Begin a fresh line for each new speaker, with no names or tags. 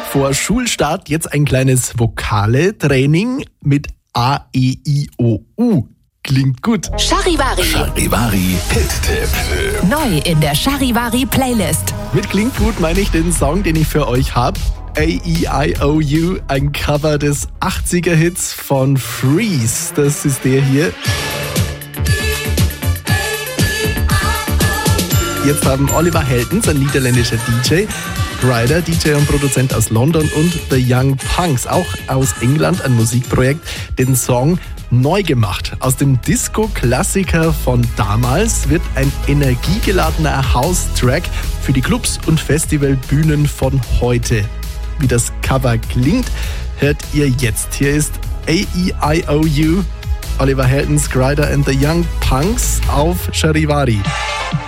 Vor Schulstart jetzt ein kleines Vokale-Training mit A, E, I, O, U. Klingt gut.
Charivari.
Charivari Hit-Tipp.
Neu in der Charivari Playlist.
Mit klingt gut meine ich den Song, den ich für euch habe. A-E-I-O-U, ein Cover des 80er-Hits von Freeze. Das ist der hier. Jetzt haben Oliver Heldens, ein niederländischer DJ, Ryder, DJ und Produzent aus London, und The Young Punks, auch aus England, ein Musikprojekt, den Song neu gemacht. Aus dem Disco-Klassiker von damals wird ein energiegeladener House-Track für die Clubs und Festivalbühnen von heute. Wie das Cover klingt, hört ihr jetzt. Hier ist A-E-I-O-U, Oliver Heldens, Ryder and The Young Punks auf Charivari.